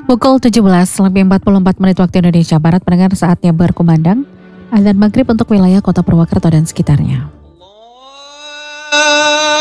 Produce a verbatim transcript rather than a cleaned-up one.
Pukul tujuh belas lebih empat puluh empat menit waktu Indonesia Barat, mendengar saatnya berkumandang azan maghrib untuk wilayah kota Purwokerto dan sekitarnya.